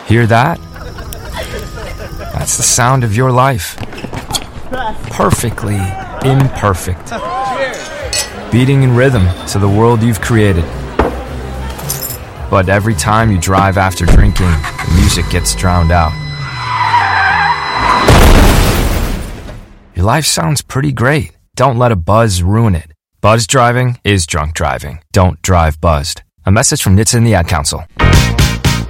Hear that? That's the sound of your life. Perfectly imperfect. Beating in rhythm to the world you've created. But every time you drive after drinking, the music gets drowned out. Your life sounds pretty great. Don't let a buzz ruin it. Buzz driving is drunk driving. Don't drive buzzed. A message from NHTSA and the Ad Council.